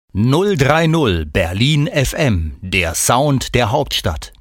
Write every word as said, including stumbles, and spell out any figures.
null drei null Berlin F M, der Sound der Hauptstadt.